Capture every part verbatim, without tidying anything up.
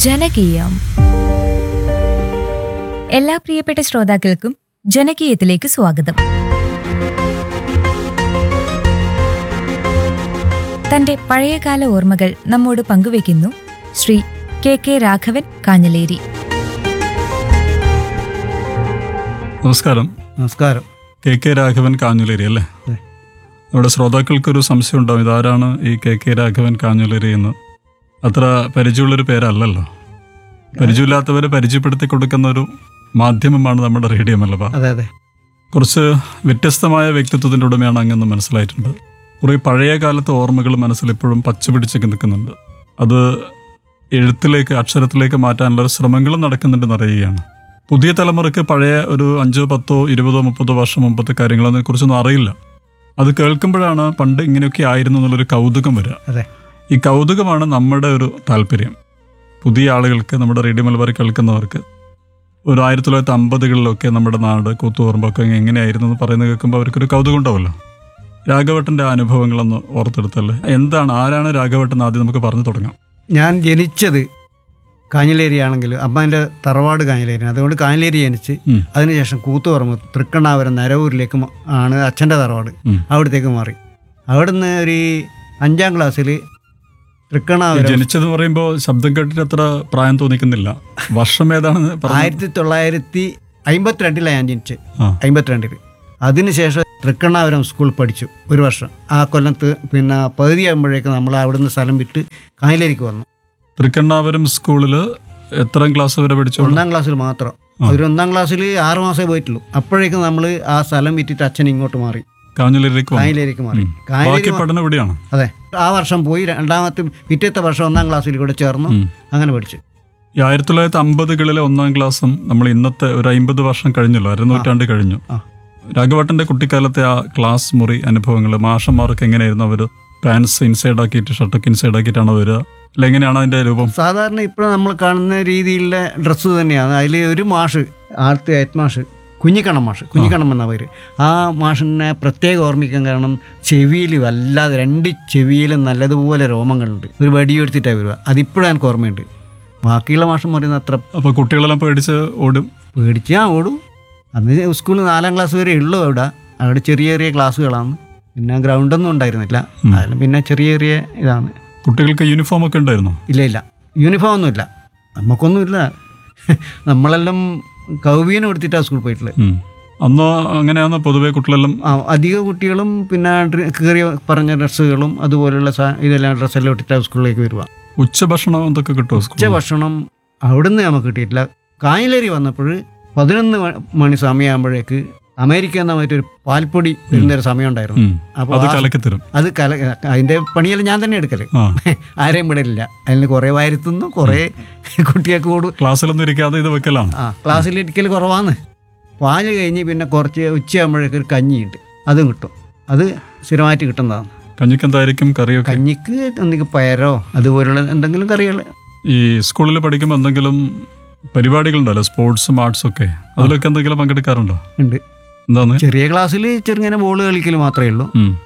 ജനകീയം. എല്ലാ പ്രിയപ്പെട്ട ശ്രോതാക്കൾക്കും ജനകീയത്തിലേക്ക് സ്വാഗതം. തന്റെ പഴയകാല ഓർമ്മകൾ നമ്മോട് പങ്കുവെക്കുന്നു ശ്രീ കെ കെ രാഘവൻ കാഞ്ഞിലേരി. നമസ്കാരം. നമസ്കാരം. കെ കെ രാഘവൻ കാഞ്ഞിലേരി അല്ലേ? നമ്മുടെ ശ്രോതാക്കൾക്കൊരു സംശയം ഉണ്ടാവും, ഇതാരാണ് ഈ കെ കെ രാഘവൻ കാഞ്ഞിലേരി എന്ന്. അത്ര പരിചയമുള്ളൊരു പേരല്ലല്ലോ. പരിചയമില്ലാത്തവരെ പരിചയപ്പെടുത്തി കൊടുക്കുന്ന ഒരു മാധ്യമമാണ് നമ്മുടെ റേഡിയോ മലബാർ. അതെ അതെ കുറച്ച് വ്യത്യസ്തമായ വ്യക്തിത്വത്തിൻ്റെ ഉടമയാണ് അങ്ങെന്ന് മനസ്സിലായിട്ടുണ്ട്. കുറേ പഴയ കാലത്തെ ഓർമ്മകൾ മനസ്സിലെപ്പോഴും പച്ചപിടിച്ചൊക്കെ നിൽക്കുന്നുണ്ട്. അത് എഴുത്തിലേക്ക്, അക്ഷരത്തിലേക്ക് മാറ്റാനുള്ള ശ്രമങ്ങളും നടക്കുന്നുണ്ടെന്ന് അറിയുകയാണ്. പുതിയ തലമുറയ്ക്ക് പഴയ ഒരു അഞ്ചോ പത്തോ ഇരുപതോ മുപ്പതോ വർഷം മുമ്പത്തെ കാര്യങ്ങളതിനെ കുറിച്ചൊന്നും അറിയില്ല. അത് കേൾക്കുമ്പോഴാണ് പണ്ട് ഇങ്ങനെയൊക്കെ ആയിരുന്നു എന്നുള്ളൊരു കൗതുകം വരിക. അതെ, ഈ കൗതുകമാണ് നമ്മുടെ ഒരു താല്പര്യം. പുതിയ ആളുകൾക്ക്, നമ്മുടെ റേഡിയോ മലബാർ കേൾക്കുന്നവർക്ക് ഒരു ആയിരത്തി തൊള്ളായിരത്തി അമ്പതുകളിലൊക്കെ നമ്മുടെ നാട് കൂത്തുപറമ്പൊക്കെ എങ്ങനെയായിരുന്നു എന്ന് പറയുന്നത് കേൾക്കുമ്പോൾ അവർക്കൊരു കൗതുകം ഉണ്ടാവുമല്ലോ. രാഘവട്ടൻ്റെ അനുഭവങ്ങളൊന്ന് ഓർത്തെടുത്തല്ലേ, എന്താണ്, ആരാണ് രാഘവട്ടൻ, ആദ്യം നമുക്ക് പറഞ്ഞു തുടങ്ങാം. ഞാൻ ജനിച്ചത് കാഞ്ഞിലേരി ആണെങ്കിലും അമ്മേൻ്റെ തറവാട് കാഞ്ഞിലേരി, അതുകൊണ്ട് കാഞ്ഞിലേരി ജനിച്ച് അതിനുശേഷം കൂത്തുപറമ്പ് തൃക്കണ്ണാപുരം നരവൂരിലേക്ക് ആണ് അച്ഛൻ്റെ തറവാട്. അവിടത്തേക്ക് മാറി. അവിടുന്ന് ഒരു അഞ്ചാം ക്ലാസ്സിൽ തൃക്കണ്ണാപുരം. ജനിച്ചെന്ന് പറയുമ്പോൾ ശബ്ദം കേട്ടിട്ട് അത്ര പ്രായം തോന്നിക്കുന്നില്ല. വർഷം ഏതാണെന്ന്? ആയിരത്തി തൊള്ളായിരത്തി അമ്പത്തിരണ്ടിലാണ് ഞാൻ ജനിച്ചത്, അമ്പത്തിരണ്ടിൽ. അതിനുശേഷം തൃക്കണ്ണാപുരം സ്കൂൾ പഠിച്ചു ഒരു വർഷം. ആ കൊല്ലത്ത് പിന്നെ പകുതി ആകുമ്പോഴേക്ക് നമ്മൾ അവിടുന്ന് സ്ഥലം വിട്ട് കായലിലേക്ക് വന്നു. തൃക്കണ്ണാപുരം സ്കൂളിൽ എത്രാം ക്ലാസ് വരെ പഠിച്ചു? ഒന്നാം ക്ലാസ്സിൽ മാത്രം. ഒരു ഒന്നാം ക്ലാസ്സിൽ ആറ് മാസമേ പോയിട്ടുള്ളൂ. അപ്പോഴേക്കും നമ്മൾ ആ സ്ഥലം വിറ്റിട്ട് അച്ഛൻ ഇങ്ങോട്ട് മാറി, കാഞ്ഞിലേരിലേക്ക് കായലിലേക്ക് മാറി. പഠനം എവിടെയാണ്? അതെ, ആ വർഷം പോയി. രണ്ടാമത്തെ പിറ്റത്തെ വർഷം ഒന്നാം ക്ലാസ്സിൽ കൂടെ ചേർന്നു, അങ്ങനെ പഠിച്ചു. ഈ ആയിരത്തി തൊള്ളായിരത്തി അമ്പതുകളിലെ ഒന്നാം ക്ലാസ്സും നമ്മൾ ഇന്നത്തെ ഒരു അമ്പത് വർഷം കഴിഞ്ഞല്ലോ, അരനൂറ്റാണ്ട് കഴിഞ്ഞു. രാഘവട്ടൻ്റെ കുട്ടിക്കാലത്തെ ആ ക്ലാസ് മുറി അനുഭവങ്ങൾ, മാഷന്മാർക്ക് എങ്ങനെയായിരുന്നു? അവർ പാൻസ് ഇൻസൈഡ് ആക്കിയിട്ട് ഷർട്ടൊക്കെ ഇൻസൈഡ് ആക്കിയിട്ടാണോ വരിക, അല്ല എങ്ങനെയാണ് അതിൻ്റെ രൂപം? സാധാരണ ഇപ്പോൾ നമ്മൾ കാണുന്ന രീതിയിലുള്ള ഡ്രസ്സ് തന്നെയാണ്. അതിൽ ഒരു മാഷ്, ആദ്യത്തെ ഹെഡ് മാഷ് കുഞ്ഞിക്കണ്ണം മാഷ്, കുഞ്ഞിക്കണ്ണം എന്ന പേര്. ആ മാഷിനെ പ്രത്യേകം ഓർമ്മിക്കാൻ കാരണം ചെവിയിൽ വല്ലാതെ, രണ്ട് ചെവിയിലും നല്ലതുപോലെ രോമങ്ങളുണ്ട്. ഒരു വടിയെടുത്തിട്ടാണ് വരിക. അതിപ്പോഴും എനിക്ക് ഓർമ്മയുണ്ട്. ബാക്കിയുള്ള മാഷം പറയുന്ന അത്ര. അപ്പോൾ കുട്ടികളെല്ലാം പേടിച്ച് ഓടും? പേടിച്ച് ആ ഓടും. അന്ന് സ്കൂളിൽ നാലാം ക്ലാസ് വരെ ഉള്ളൂ. അവിടെ അവിടെ ചെറിയ ചെറിയ ക്ലാസ്സുകളാണ്. പിന്നെ ഗ്രൗണ്ടൊന്നും ഉണ്ടായിരുന്നില്ല. അതിന് പിന്നെ ചെറിയ ചെറിയ ഇതാണ്. കുട്ടികൾക്ക് യൂണിഫോം ഒക്കെ ഉണ്ടായിരുന്നോ? ഇല്ല ഇല്ല, യൂണിഫോം ഒന്നുമില്ല, നമുക്കൊന്നുമില്ല. നമ്മളെല്ലാം കൗവീനെ കൊടുത്തിട്ടാണ് സ്കൂളിൽ പോയിട്ടുള്ളത്. അന്ന് അങ്ങനെയാണ് പൊതുവെ കുട്ടികളെല്ലാം. ആ, അധിക കുട്ടികളും പിന്നെ കീറിയ പറഞ്ഞ ഡ്രസ്സുകളും അതുപോലുള്ള ഇതെല്ലാം ഡ്രസ്സെല്ലാം ഇട്ടിട്ടാണ് സ്കൂളിലേക്ക് വരുക. ഉച്ചഭക്ഷണം എന്തൊക്കെ കിട്ടുമോ? ഉച്ചഭക്ഷണം അവിടുന്ന് നമുക്ക് കിട്ടിയിട്ടില്ല. കായലേരി വന്നപ്പോൾ പതിനൊന്ന് മണി സമയമാകുമ്പോഴേക്ക് അമേരിക്ക എന്ന മറ്റൊരു പാൽപ്പൊടി വരുന്നൊരു സമയം ഉണ്ടായിരുന്നു. അപ്പോൾ അത് കല അതിൻ്റെ പണിയെല്ലാം ഞാൻ തന്നെ എടുക്കല്, ആരെയും വിടലില്ല. അതിന് കുറേ വാരത്തുന്നു, കുറേ കുട്ടികൾക്ക് കൂടും. ക്ലാസ്സിലൊന്നും ഇരിക്കാതെ ഇത് വെക്കലാണ്. ആ, ക്ലാസ്സിലിരിക്കൽ കുറവാണ്. പാല് കഴിഞ്ഞ് പിന്നെ കുറച്ച് ഉച്ചയാകുമ്പോഴേക്ക് ഒരു കഞ്ഞിയുണ്ട്, അതും കിട്ടും. അത് സ്ഥിരമായിട്ട് കിട്ടുന്നതാണ്. കഞ്ഞിക്ക് എന്തായിരിക്കും കറിയോ? കഞ്ഞിക്ക് എന്തെങ്കിലും പയറോ അതുപോലുള്ള എന്തെങ്കിലും കറികൾ. ഈ സ്കൂളിൽ പഠിക്കുമ്പോൾ എന്തെങ്കിലും പരിപാടികളുണ്ടല്ലോ, സ്പോർട്സും ആർട്സും ഒക്കെ, അതിലൊക്കെ എന്തെങ്കിലും പങ്കെടുക്കാറുണ്ടോ? ഉണ്ട്. എന്താണ്? ചെറിയ ക്ലാസ്സിൽ ചെറുങ്ങനെ ബോൾ കളിക്കൽ മാത്രമേ ഉള്ളൂ.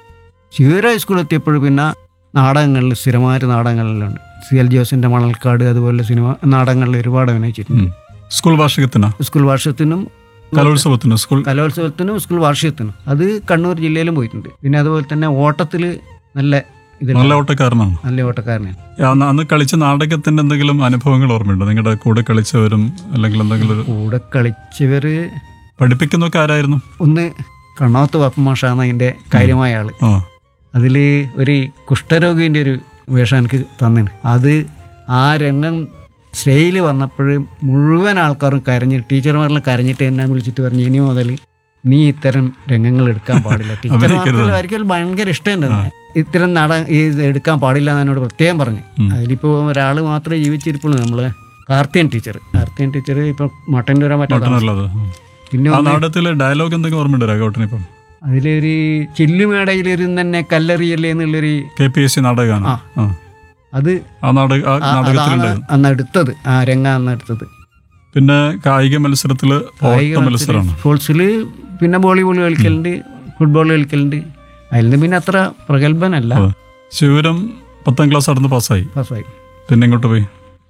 ശിവര ഹൈസ്കൂളിൽ എത്തിയപ്പോഴും പിന്നെ നാടകങ്ങളിൽ സ്ഥിരമായിട്ട് നാടകങ്ങളിലുണ്ട്. സി എൽ ജോസിന്റെ മണൽക്കാട് അതുപോലെ സിനിമ നാടകങ്ങളിൽ ഒരുപാട് അഭിനയിച്ചിട്ടുണ്ട്. സ്കൂൾ വാർഷികത്തിനോ? സ്കൂൾ വാർഷികത്തിനും കലോത്സവത്തിനും സ്കൂൾ കലോത്സവത്തിനും സ്കൂൾ വാർഷികത്തിനും അത് കണ്ണൂർ ജില്ലയിലും പോയിട്ടുണ്ട്. പിന്നെ അതുപോലെ തന്നെ ഓട്ടത്തിൽ നല്ല നല്ല ഓട്ടക്കാരനാണ്. നല്ല ഓട്ടക്കാരനാണ്. അന്ന് കളിച്ച നാടകത്തിന്റെ എന്തെങ്കിലും അനുഭവങ്ങൾ ഓർമ്മയുണ്ടോ? നിങ്ങളുടെ കൂടെ കളിച്ചവരും അല്ലെങ്കിൽ എന്തെങ്കിലും? കൂടെ കളിച്ചവര് പഠിപ്പിക്കുന്നൊക്കെ ആരായിരുന്നു? ഒന്ന് കണ്ണോത്ത് പപ്പമാഷാണ് അതിൻ്റെ കാര്യമായ ആള്. അതിൽ ഒരു കുഷ്ഠരോഗിൻ്റെ ഒരു വേഷം എനിക്ക് തന്നിന്. അത് ആ രംഗം സ്റ്റേജിൽ വന്നപ്പോൾ മുഴുവൻ ആൾക്കാരും കരഞ്ഞ്, ടീച്ചർമാരെല്ലാം കരഞ്ഞിട്ട് എന്നെ വിളിച്ചിട്ട് പറഞ്ഞു, ഇനി മുതൽ നീ ഇത്തരം രംഗങ്ങൾ എടുക്കാൻ പാടില്ല. ടീച്ചർമാർക്ക് ഒരിക്കലും ഭയങ്കര ഇഷ്ടമുണ്ടായിരുന്നു. ഇത്തരം നട ഇത് എടുക്കാൻ പാടില്ല എന്ന് എന്നോട് പ്രത്യേകം പറഞ്ഞു. അതിലിപ്പോൾ ഒരാൾ മാത്രമേ ജീവിച്ചിരിപ്പുള്ളൂ, നമ്മളെ കാർത്തിയൻ ടീച്ചർ. കാർത്തിയൻ ടീച്ചർ ഇപ്പം മട്ടൻ്റെ വരാൻ പറ്റാത്ത. പിന്നെ നാടകത്തിലെ ഡയലോഗ് എന്തൊക്കെ ഓർമ്മയുണ്ട് രാഘവട്ടന്? ഇപ്പം അതിലൊരു ചില്ലുമേടയിലൊരു തന്നെ കല്ലെറിയല്ലേ എന്നുള്ളൊരു കെ പി എസ് സി നാടകമാണ്. അത് അന്ന് എടുത്തത്, ആ രംഗ അന്ന് എടുത്തത്. പിന്നെ കായിക മത്സരത്തില് സ്പോർട്സില് പിന്നെ വോളിബോൾ കളിക്കലുണ്ട്, ഫുട്ബോൾ കളിക്കലുണ്ട്. അതിൽ നിന്ന് പിന്നെ അത്ര പ്രഗത്ഭനല്ല. ശിവരം പത്താം ക്ലാസ് നടന്ന് പാസ്സായി പാസ്സായി പിന്നെ ഇങ്ങോട്ട് പോയി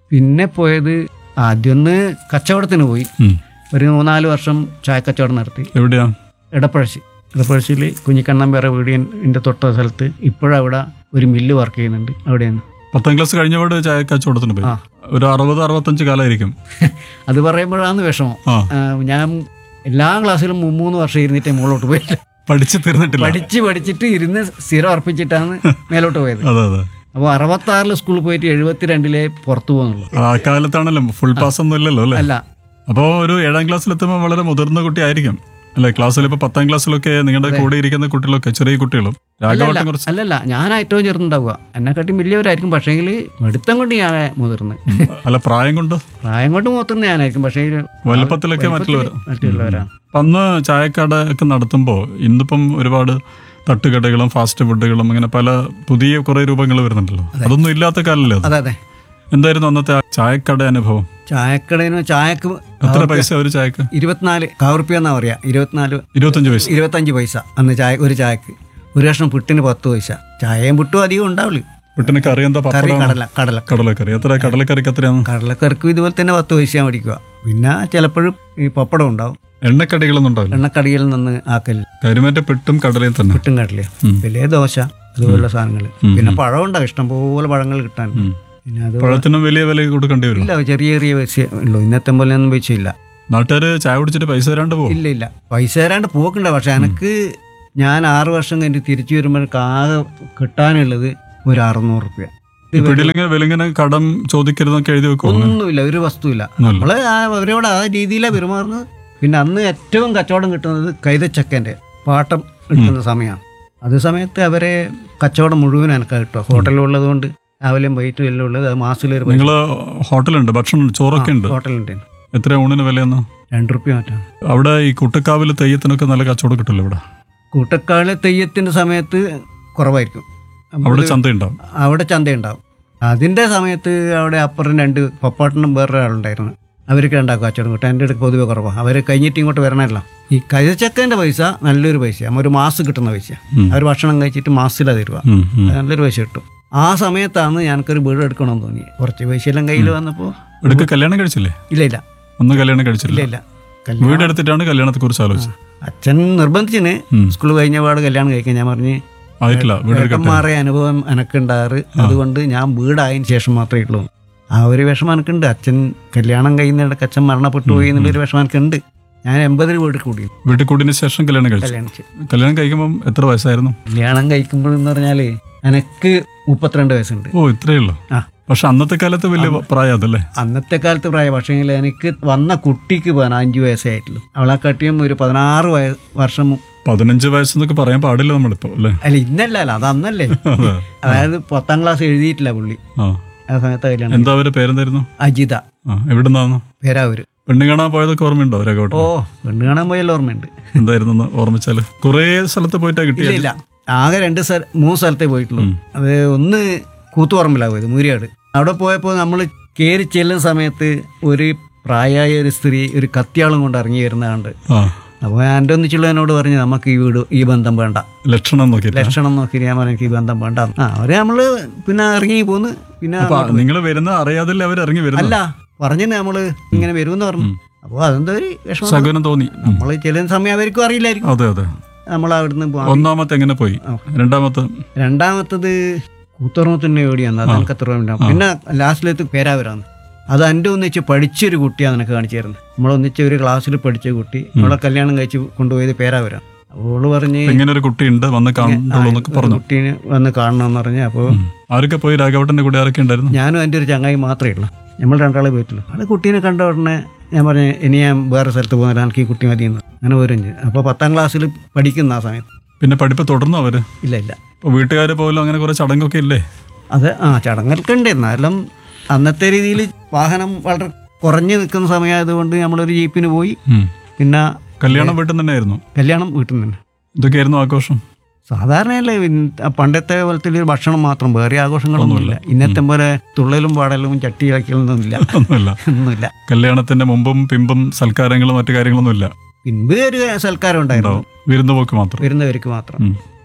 പിന്നെ പോയത് ആദ്യം ഒന്ന് കച്ചവടത്തിന് പോയി. ഉം. ഒരു മൂന്നാല് വർഷം ചായ കച്ചവടം നടത്തി. എവിടെയാ? ഇടപ്പഴശ്ശി. ഇടപ്പഴശ്ശിയിൽ കുഞ്ഞിക്കണ്ണൻ വേറെ വീടിൻ്റെ തൊട്ട സ്ഥലത്ത് ഇപ്പോഴവിടെ ഒരു മില്ല് വർക്ക് ചെയ്യുന്നുണ്ട്. അവിടെയാണ്. പത്താം ക്ലാസ് കഴിഞ്ഞപാട് ചായ കച്ചവടത്തിന് പോയി. ആ. ഒരു അറുപത് അറുപത്തഞ്ച് കാലമായിരിക്കും. അത് പറയുമ്പോഴാണ് വിഷമം. ആ. ആ, ഞാൻ എല്ലാ ക്ലാസ്സിലും മൂന്ന് വർഷം ഇരുന്നിട്ടേ മുകളിലോട്ട് പോയില്ല. പഠിച്ച് തീർന്നിട്ടില്ല. പഠിച്ച് പഠിച്ചിട്ട് ഇരുന്ന് സ്ഥിരം അർപ്പിച്ചിട്ടാണ് മേലോട്ട് പോയത്. അതെ അതെ. അപ്പോൾ അറുപത്തി ആറിൽ സ്കൂളിൽ പോയിട്ട് എഴുപത്തിരണ്ടിലേ പുറത്തു പോകുന്നുള്ളൂ. ആ കാലത്താണല്ലോ ഫുൾ പാസ് ഒന്നും ഇല്ലല്ലോ അല്ലേ? അല്ല, അപ്പോൾ ഒരു ഏഴാം ക്ലാസ്സിലെത്തുമ്പോൾ വളരെ മുതിർന്ന കുട്ടി ആയിരിക്കും അല്ലെ? ക്ലാസ്സിൽ ഇപ്പൊ പത്താം ക്ലാസ്സിലൊക്കെ നിങ്ങളുടെ കൂടെ ഇരിക്കുന്ന കുട്ടികളൊക്കെ ചെറിയ കുട്ടികളും രാഘവട്ടം കുറച്ച് അല്ലല്ല, ഞാൻ ഏറ്റവും ചെറുതുണ്ടാവുക. എന്നെക്കാട്ടി വലിയവരായിരിക്കും. പക്ഷേങ്കിൽ എടുത്തം കൊണ്ട് ഞാൻ മുതിർന്ന്. അല്ല പ്രായം കൊണ്ട് പ്രായം കൊണ്ട് മുതിർന്ന ഞാനായിരിക്കും. പക്ഷേ വലുപ്പത്തിലൊക്കെ മറ്റുള്ളവർ മറ്റുള്ളവരാണ്. അപ്പം അന്ന് ചായക്കട ഒക്കെ നടത്തുമ്പോൾ ഇന്നിപ്പം ഒരുപാട് തട്ടുകടകളും ഫാസ്റ്റ് ഫുഡുകളും അങ്ങനെ പല പുതിയ കുറെ രൂപങ്ങൾ വരുന്നുണ്ടല്ലോ. അതൊന്നും ഇല്ലാത്ത കാലല്ലേ അത്? അതെ അതെ. എന്തായിരുന്നു അന്നത്തെ ആ ചായക്കട അനുഭവം? ചായക്കടയിന് ചായക്ക് എത്ര പൈസ ഒരു ചായക്ക്? ഇരുപത്തിനാല് കാവുറുപ്യ എന്നാ പറയാ. ഇരുപത്തിനാല് ഇരുപത്തഞ്ച് പൈസ ഇരുപത്തഞ്ച് പൈസ അന്ന് ചായ ഒരു ചായക്ക്. ഒരു കഷ്ണം പുട്ടിന് പത്ത് പൈസ. ചായയും പുട്ടും അധികം ഉണ്ടാവില്ല. വീട്ടിന് കറി എന്താ? കറി പപ്പടം? കടല കടല കടലക്കറി. എത്ര കടലക്കറിക്ക് എത്രയാണ്? കടലക്കറിക്കും ഇതുപോലെ തന്നെ പത്ത് പൈസ മേടിക്കുക. പിന്നെ ചിലപ്പോഴും ഈ പപ്പടം ഉണ്ടാവും. എണ്ണക്കടികളൊന്നും ഉണ്ടാവില്ല. എണ്ണക്കടിയിൽ നിന്ന് ആക്കൽ കരിമറ്റ പെട്ടും കടലയും തന്നെ. പുട്ടും കടലയും വലിയ ദോശ അതുപോലുള്ള സാധനങ്ങൾ. പിന്നെ പഴം ഉണ്ടാവും. ഇഷ്ടംപോലെ പഴങ്ങൾ കിട്ടാൻ. പിന്നെ അത് പഴത്തിനും വലിയ വില കൊടുക്കേണ്ടി വരും. ഇല്ല, ചെറിയ ചെറിയ പൈസ ഉള്ളൂ. ഇന്നത്തെ പോലെ ഒന്നും പൈസ ഇല്ല. നാട്ടുകാര് ചായ കുടിച്ചിട്ട് പൈസ തരാണ്ട് പോകും? ഇല്ല ഇല്ല, പൈസ തരാണ്ട് പോക്കണ്ട. പക്ഷെ എനിക്ക് ഞാൻ ആറു വർഷം കഴിഞ്ഞ് തിരിച്ചു വരുമ്പോഴേക്ക് ആകെ കിട്ടാനുള്ളത് ഒരു അറുന്നൂറ് റുപ്യ. പിടിയിലിങ്ങനെ വെളിങ്ങനെ കടം ചോദിക്കരുതെന്നൊക്കെ എഴുതി വെക്കും? ഒന്നുമില്ല, ഒരു വസ്തുവില്ല. നമ്മള് അവരോട് ആ രീതിയിലാണ് പെരുമാറുന്നത്. പിന്നെ അന്ന് ഏറ്റവും കച്ചവടം കിട്ടുന്നത് കൈതച്ചക്കൻ്റെ പാട്ടം എടുക്കുന്ന സമയമാണ്. അതേ സമയത്ത് അവരെ കച്ചവടം മുഴുവൻ എനിക്ക് കിട്ടുക. ഹോട്ടലുള്ളത് കൊണ്ട് രാവിലെയും വൈകിട്ടും എല്ലാം ഉള്ളത്. അത് മാസത്തിലൊരു നിങ്ങള് ഹോട്ടലുണ്ട്, ഭക്ഷണം ചോറൊക്കെ ഉണ്ട്? ഹോട്ടലുണ്ട്. എത്ര ഊണിന് വിലയെന്ന്? രണ്ട് റുപ്യ മാറ്റാണ്. അവിടെ ഈ കുട്ടക്കാവില് തെയ്യത്തിനൊക്കെ നല്ല കച്ചവടം കിട്ടില്ല ഇവിടെ? കൂട്ടക്കാള് തെയ്യത്തിന്റെ സമയത്ത് കുറവായിരിക്കും. അവിടെ ചന്തയുണ്ടാവും. അവിടെ ചന്തയുണ്ടാവും. അതിന്റെ സമയത്ത് അവിടെ അപ്പുറം രണ്ട് പപ്പാട്ടനും വേറൊരാളുണ്ടായിരുന്നു. അവർക്ക് രണ്ടാക്കും കച്ചവടം കിട്ടും. എൻ്റെ അടുത്ത് പൊതുവെ കുറവാണ്. അവർ കഴിഞ്ഞിട്ട് ഇങ്ങോട്ട് വരണമല്ലോ. ഈ കൈതച്ചക്കൻ്റെ പൈസ നല്ലൊരു പൈസ. നമ്മൾ ഒരു മാസം കിട്ടുന്ന പൈസ. അവർ ഭക്ഷണം കഴിച്ചിട്ട് മാസത്തിലാണ് തരുക. നല്ലൊരു പൈസ കിട്ടും. ആ സമയത്താണ് ഞങ്ങൾക്കൊരു വീട് എടുക്കണമെന്ന് തോന്നി. കുറച്ച് പൈസ എല്ലാം കയ്യിൽ വന്നപ്പോൾ. എടുക്ക കല്യാണം കഴിച്ചില്ലേ? ഇല്ല ഇല്ല, ഒന്ന് കല്യാണം കഴിച്ചില്ല. ഇല്ല. വീട് എടുത്തിട്ടാണ് കല്യാണത്തെ കുറിച്ച് ആലോചിച്ചത്? അച്ഛൻ നിർബന്ധിച്ചിന് സ്കൂൾ കഴിഞ്ഞ പാട് കല്യാണം കഴിക്കാൻ. ഞാൻ പറഞ്ഞ് ഏട്ടന്മാരെ അനുഭവം എനക്കുണ്ടാറ്. അതുകൊണ്ട് ഞാൻ വീടായതിന് ശേഷം മാത്രമേ ഉള്ളൂ. ആ ഒരു വിഷമം എനിക്കുണ്ട്. അച്ഛൻ കല്യാണം കഴിയുന്നിടക്ക് അച്ഛൻ മരണപ്പെട്ടു പോയി എന്നുള്ളൊരു വിഷമം എനിക്കുണ്ട്. ഞാൻ എൺപതിൽ വീട്ടിൽ കൂടി. വീട്ടിൽ കൂടിന് ശേഷം കല്യാണം കഴിച്ചു. കല്യാണം കല്യാണം കഴിക്കുമ്പോൾ എത്ര വയസ്സായിരുന്നു? കല്യാണം കഴിക്കുമ്പോൾ എന്ന് പറഞ്ഞാല് എനിക്ക് മുപ്പത്തിരണ്ട് വയസ്സുണ്ട്. ഓ, ഇത്രയേ ഉള്ളൂ. ആ, പക്ഷെ അന്നത്തെ കാലത്ത് വലിയ പ്രായം അതല്ലേ? അന്നത്തെ കാലത്ത് പ്രായം. പക്ഷേ എനിക്ക് വന്ന കുട്ടിക്ക് പതിനഞ്ച് വയസ്സേ ആയിട്ടുള്ളൂ. അവളെ കാട്ടിയും ഒരു പതിനാറ് വയ വർഷം പതിനഞ്ച് വയസ്സെന്നൊക്കെ പറയാൻ പാടില്ല നമ്മളിപ്പോ അല്ലേ? അല്ല, ഇന്നല്ല അല്ല, അത് അന്നല്ലേ. അതായത് പത്താം ക്ലാസ് എഴുതിയിട്ടില്ല പുള്ളി ആ സമയത്ത് കല്യാണം. എന്താ അവരുടെ പേരെന്തായിരുന്നു? അജിത. എവിടുന്നാന്ന്? പേരാവൂര്. പെണ്ണ് കാണാൻ പോയതൊക്കെ ഓർമ്മയുണ്ടോ? ഒരകോട്ടെ. ഓ, പെണ്ണ് കാണാൻ പോയല്ലോ ഓർമ്മയുണ്ട്. എന്തായിരുന്നു ഓർമ്മിച്ചാല്? കുറേ സ്ഥലത്ത് പോയിട്ടാ കിട്ടിയ? ഇല്ല, ആകെ രണ്ട് സ്ഥല മൂന്ന് സ്ഥലത്തേ പോയിട്ടുള്ളൂ. അത് ഒന്ന് കൂത്തുപറമ്പിലാണ് പോയത്, മൂരിയാട്. അവിടെ പോയപ്പോൾ നമ്മൾ കയറി ചെല്ലുന്ന സമയത്ത് ഒരു പ്രായമായ ഒരു സ്ത്രീ ഒരു കത്തിയാളും കൊണ്ട് ഇറങ്ങി വരുന്നതുണ്ട്. അപ്പോൾ എൻ്റെ ഒന്നിച്ചുള്ളതിനോട് പറഞ്ഞ് നമുക്ക് ഈ വീട് ഈ ബന്ധം വേണ്ട. ലക്ഷണം നോക്കി ലക്ഷണം നോക്കി ഞാൻ പറഞ്ഞു ഈ ബന്ധം വേണ്ട. ആ, അവരെ നമ്മള് പിന്നെ ഇറങ്ങി പോന്ന്. പിന്നെ നിങ്ങൾ വരുന്ന അറിയാതെ അവർ ഇറങ്ങി വരുന്നു. അല്ല, പറഞ്ഞു നമ്മള് ഇങ്ങനെ വരുമെന്ന് പറഞ്ഞു. അപ്പോൾ അതെന്താ ഒരു വിഷമം തോന്നി. നമ്മൾ ചെല്ലുന്ന സമയം അവർക്കും അറിയില്ലായിരിക്കും. അതെ അതെ. നമ്മൾ അവിടുന്ന് ഒന്നാമത്തെ എങ്ങനെ പോയി? രണ്ടാമത്തെ രണ്ടാമത്തത് കൂത്തുറമത്തിന്റെ ഓടിയാണ്. അത് എനിക്ക് അത്ര ഉണ്ടാവും. പിന്നെ ലാസ്റ്റിലെത്ത് പേരാവരാന്ന്. അത് എൻ്റെ ഒന്നിച്ച് പഠിച്ചൊരു കുട്ടിയാണ് എനിക്ക് കാണിച്ചു തരുന്നത്. നമ്മളൊന്നിച്ച് ഒരു ക്ലാസ്സിൽ പഠിച്ച കുട്ടി. അവളെ കല്യാണം കഴിച്ച് കൊണ്ടുപോയത് പേരാവരാണ്. അവള് പറഞ്ഞ് ഇങ്ങനെ ഒരു കുട്ടി ഉണ്ട്, വന്ന് പറഞ്ഞു. കുട്ടീനെ വന്ന് കാണണമെന്ന് പറഞ്ഞ്. അപ്പോൾ ആരൊക്കെ പോയി? രാഘവട്ടന്റെ കൂടെ ആരൊക്കെ ഉണ്ടായിരുന്നു? ഞാനും എൻ്റെ ഒരു ചങ്ങായി മാത്രമേ ഉള്ളൂ. നമ്മൾ രണ്ടാളെ പോയിട്ടുള്ളൂ. അത് കുട്ടീനെ കണ്ട ഉടനെ ഞാൻ പറഞ്ഞു ഇനി ഞാൻ വേറെ സ്ഥലത്ത് പോകുന്നില്ല, എനിക്ക് ഈ കുട്ടി മതിയെന്ന്. അങ്ങനെ വരും. അപ്പോൾ പത്താം ക്ലാസ്സിൽ പഠിക്കുന്ന ആ സമയത്ത്. പിന്നെ പഠിപ്പ് തുടർന്നു അവര്? ഇല്ല ഇല്ല. ഇപ്പോൾ വീട്ടുകാർ പോലും അങ്ങനെ കുറെ ചടങ്ങൊക്കെ ഇല്ലേ? അത് ആ ചടങ്ങൊക്കെ ഉണ്ട്. എന്നാലും അന്നത്തെ രീതിയിൽ വാഹനം വളരെ കുറഞ്ഞു നിൽക്കുന്ന സമയമായതുകൊണ്ട് നമ്മളൊരു ജീപ്പിന് പോയി. പിന്നെ കല്യാണം വീട്ടിൽ തന്നെ ആയിരുന്നു? കല്യാണം വീട്ടിൽ തന്നെ. ഇതൊക്കെയായിരുന്നു ആഘോഷം? സാധാരണയല്ലേ പണ്ടത്തെ പോലത്തെ ഒരു ഭക്ഷണം മാത്രം, വേറെ ആഘോഷങ്ങളൊന്നുമില്ല. ഇന്നത്തെ പോലെ തുള്ളലും പാടലും ചട്ടി ഇളക്കലൊന്നുമില്ല. ഒന്നുമില്ല ഒന്നുമില്ല. കല്യാണത്തിന്റെ മുമ്പും പിമ്പും സൽക്കാരങ്ങളും മറ്റു കാര്യങ്ങളൊന്നും ഇല്ല? പിൻപ് ഒരു സൽക്കാരം ഉണ്ടായിരുന്നു. വിരുന്നുപോക്ക് മാത്രം. വരുന്നവർക്ക് മാത്രം.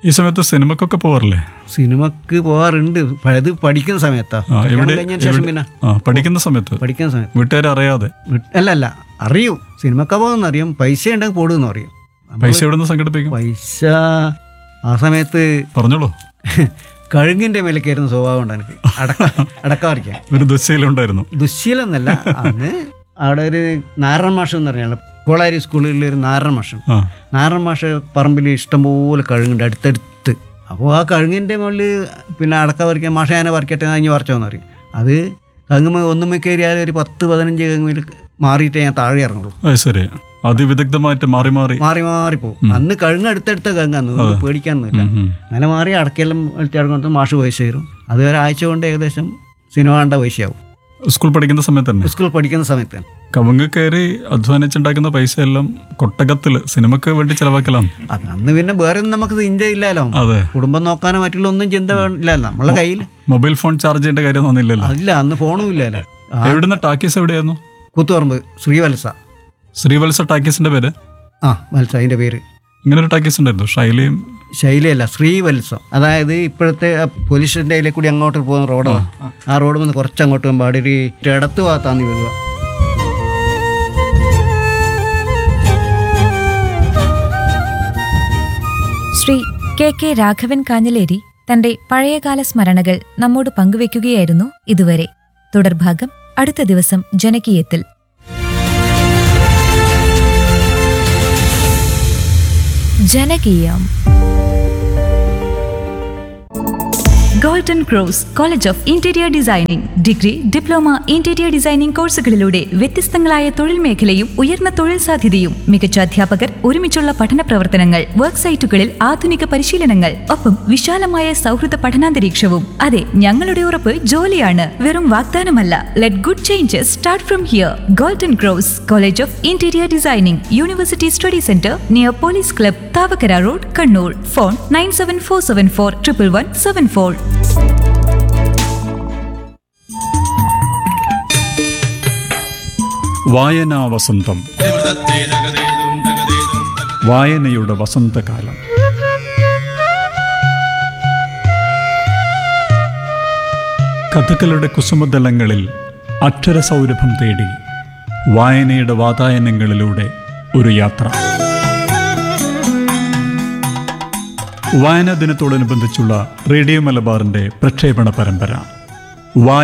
ഈ സമയത്ത് സിനിമക്കൊക്കെ പോവാറില്ലേ? സിനിമക്ക് പോകാറുണ്ട്. പഴയത് പഠിക്കുന്ന സമയത്താ. ആ, എവിടെ കഴിഞ്ഞതിന് ശേഷം പിന്നെ ആ പഠിക്കുന്ന സമയത്ത് പഠിക്കുന്ന സമയത്ത് വീട്ടുകാരെ അറിയാതെ വിട്ട്- അല്ല അല്ല അറിയും, സിനിമക്ക പോകുന്ന അറിയും, പൈസ ഉണ്ടെങ്കിൽ പോടുമെന്ന് അറിയും. പൈസ എവിടെ നിന്ന് സംഘടിപ്പിക്കും? പൈസ ആ സമയത്ത് പറഞ്ഞോളൂ. കഴുങ്ങിന്റെ മേലേക്കായിരുന്നു സ്വഭാവം ഉണ്ട് എനിക്ക്. അടക്ക അടക്ക വരയ്ക്കാൻ ഒരു ദുശ്ശീലുണ്ടായിരുന്നു. ദുശ്ശീലം എന്നല്ല, അന്ന് അവിടെ ഒരു നാരായണ മാഷ് എന്ന് പറഞ്ഞാൽ കോളാരി സ്കൂളിൽ ഒരു നാരായണ മാഷ്. ആ നാരായണ മാഷ് പറമ്പിൽ ഇഷ്ടംപോലെ കഴുകുണ്ട് അടുത്തടുത്ത്. അപ്പോൾ ആ കഴുങ്ങിൻ്റെ മുകളിൽ പിന്നെ അടക്ക പറിക്കാൻ മാഷ ഞാനെ പറിക്കട്ടെ കഴിഞ്ഞ് പറിച്ചോന്ന് പറയും. അത് കങ്ങുമ്പോൾ ഒന്നുമ്മ കയറിയാൽ ഒരു പത്ത് പതിനഞ്ച് കങ്ങുമിൽ മാറിയിട്ടേ ഞാൻ താഴെ ഇറങ്ങുള്ളൂ. അത് ശരി. അതിവിദഗ്ധമായിട്ട് മാറി മാറി മാറി മാറി പോകും. അന്ന് കഴുങ്ങ് അടുത്തടുത്ത കങ്ങാന്ന് പേടിക്കാനൊന്നുമില്ല. ഉം. അങ്ങനെ മാറി അടക്കെല്ലാം വലിച്ചിറങ്ങുന്നത് മാഷ് പൈസ തരും. അത് ഒരാഴ്ച കൊണ്ട് ഏകദേശം സിനിമ കണ്ട പൈസയാവും. സ്കൂൾ പഠിക്കുന്ന സമയത്ത് തന്നെ സ്കൂൾ പഠിക്കുന്ന സമയത്ത് കവുങ്ങ് കയറി അധ്വാനിച്ചുണ്ടാക്കുന്ന പൈസ എല്ലാം കൊട്ടകത്തില് സിനിമക്ക് വേണ്ടി ചെലവാക്കലാണ്. അത് അന്ന് പിന്നെ വേറെ ഒന്നും നമുക്ക് ചിന്ത ഇല്ലല്ലോ. അതെ. കുടുംബം നോക്കാനോ മറ്റുള്ള ഒന്നും ചിന്ത ഇല്ലല്ലോ നമ്മളെ കയ്യിൽ. മൊബൈൽ ഫോൺ ചാർജ് ചെയ്യേണ്ട കാര്യം ഒന്നുമില്ലല്ലോ. അതില്ല, അന്ന് ഫോണും ഇല്ലല്ലോ. എവിടുന്ന ടാക്കീസ് എവിടെയായിരുന്നു? കൂത്തുപറമ്പ് ശ്രീവത്സ. ശ്രീവത്സ ടാക്കീസിന്റെ പേര്? ആ വത്സ അതിന്റെ പേര്. ഇങ്ങനെ ഒരു ടാക്കീസ് ഉണ്ടായിരുന്നു. ശൈലിയും ശൈലിയല്ല, ശ്രീവത്സം. അതായത് ഇപ്പോഴത്തെ ആ പോലീസ് സ്റ്റേഷൻ്റെ അതിലെ കൂടി അങ്ങോട്ട് പോകുന്ന റോഡാണ്. ആ റോഡ് വന്ന് കുറച്ച് അങ്ങോട്ട് പോകുമ്പോൾ അവിടെ ഒരു ഇടത്ത് ഭാഗത്താണ് വരിക. ശ്രീ കെ കെ രാഘവൻ കാഞ്ഞിലേരി തന്റെ പഴയകാല സ്മരണകൾ നമ്മോട് പങ്കുവെക്കുകയായിരുന്നു ഇതുവരെ. തുടർഭാഗം അടുത്ത ദിവസം ജനകീയത്തിൽ. ജനകീയം. Golden cross college of interior designing degree, diploma interior designing കോഴ്സുകളിലൂടെ വ്യത്യസ്തങ്ങളായ തൊഴിൽ മേഖലയും ഉയർന്ന തൊഴിൽ സാധ്യതയും മികച്ച അധ്യാപകർ, ഒരുമിച്ചുള്ള പഠന പ്രവർത്തനങ്ങൾ, വർക്ക് സൈറ്റുകളിൽ ആധുനിക പരിശീലനങ്ങൾ, ഒപ്പം വിശാലമായ സൗഹൃദ പഠനാന്തരീക്ഷവും. അതെ, ഞങ്ങളുടെ ഉറപ്പ് ജോലിയാണ്, വെറും വാഗ്ദാനമല്ല. Let good changes start from here. Golden cross college of interior designing, university study centre near police club, Thavakkara road, Kannur. Phone nine seven four seven four triple one seven four. വായനാ വസന്തം. വായനയുടെ വസന്തകാലം. കഥകളുടെ കുസുമതലങ്ങളിൽ അക്ഷരസൗരഭം തേടി വായനയുടെ വാതായനങ്ങളിലൂടെ ഒരു യാത്ര. വായനാ ദിനത്തോടനുബന്ധിച്ചുള്ള റേഡിയോ മലബാറിന്റെ പ്രക്ഷേപണ പരമ്പര.